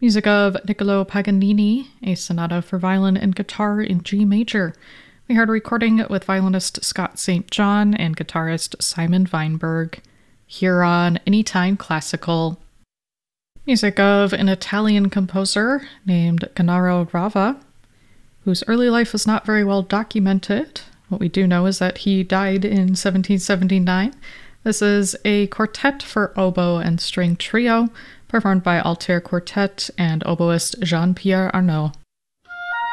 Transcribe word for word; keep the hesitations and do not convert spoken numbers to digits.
Music of Niccolò Paganini, a sonata for violin and guitar in G major. We heard a recording with violinist Scott Saint John and guitarist Simon Weinberg. Here on Anytime Classical. Music of an Italian composer named Gennaro Rava, whose early life is not very well documented. What we do know is that he died in seventeen seventy-nine. This is a quartet for oboe and string trio, performed by Altair Quartet and oboist Jean-Pierre Arnaud.